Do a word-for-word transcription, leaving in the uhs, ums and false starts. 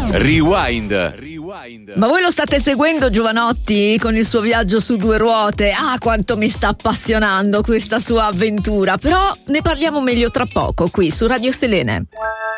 Rewind. Rewind. Ma voi lo state seguendo, Giovanotti, con il suo viaggio su due ruote? Ah, quanto mi sta appassionando questa sua avventura, però ne parliamo meglio tra poco qui su Radio Selene.